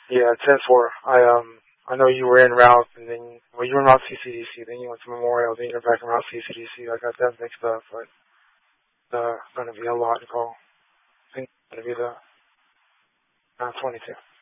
Yeah, 10-4. I know you were in route, and then, well, you were in route CCDC, then you went to Memorial, then you're back in route CCDC. I got that mixed up, but it's going to be a lot to go. I think it's going to be the 22.